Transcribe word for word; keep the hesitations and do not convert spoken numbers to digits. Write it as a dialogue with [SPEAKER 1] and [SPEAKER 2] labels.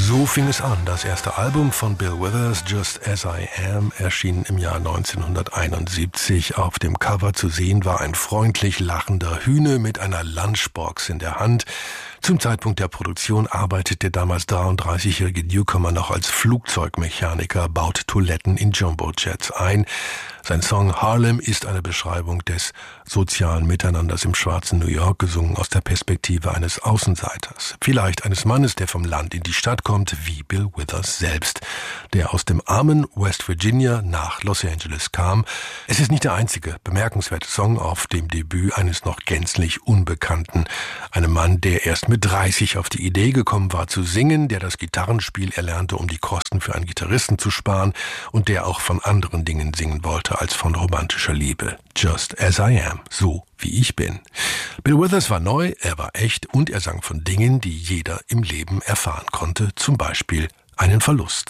[SPEAKER 1] So fing es an. Das erste Album von Bill Withers, Just As I Am, erschien im Jahr neunzehnhunderteinundsiebzig. Auf dem Cover zu sehen war ein freundlich lachender Hühne mit einer Lunchbox in der Hand. Zum Zeitpunkt der Produktion arbeitet der damals dreiunddreißigjährige Newcomer noch als Flugzeugmechaniker, baut Toiletten in Jumbojets ein. Sein Song Harlem ist eine Beschreibung des sozialen Miteinanders im schwarzen New York, gesungen aus der Perspektive eines Außenseiters. Vielleicht eines Mannes, der vom Land in die Stadt kommt, wie Bill Withers selbst, der aus dem armen West Virginia nach Los Angeles kam. Es ist nicht der einzige bemerkenswerte Song auf dem Debüt eines noch gänzlich Unbekannten, einem Mann, der erst mit dreißig auf die Idee gekommen war zu singen, der das Gitarrenspiel erlernte, um die Kosten für einen Gitarristen zu sparen und der auch von anderen Dingen singen wollte als von romantischer Liebe. Just as I am, so wie ich bin. Bill Withers war neu, er war echt und er sang von Dingen, die jeder im Leben erfahren konnte, zum Beispiel einen Verlust.